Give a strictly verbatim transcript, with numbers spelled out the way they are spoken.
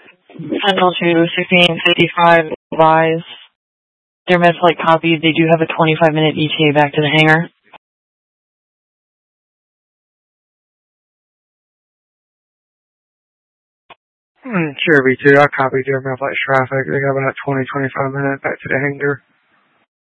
Sentinel to sixteen fifty-five, advise. Their med flight copied. They do have a twenty-five minute E T A back to the hangar. Mm, sure, V two. I copied their med flight traffic. They got about twenty, twenty-five minutes back to the hangar.